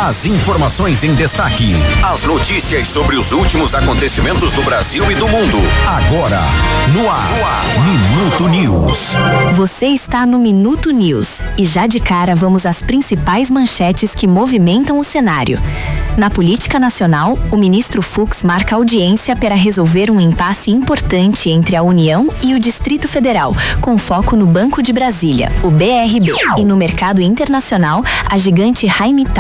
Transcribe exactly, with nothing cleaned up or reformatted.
As informações em destaque. As notícias sobre os últimos acontecimentos do Brasil e do mundo. Agora, no ar. No ar. Minuto News. Você está no Minuto News. E já de cara vamos às principais manchetes que movimentam o cenário. Na política nacional, o ministro Fux marca audiência para resolver um impasse importante entre a União e o Distrito Federal, com foco no Banco de Brasília, o B R B. E no mercado internacional, a gigante Haimitao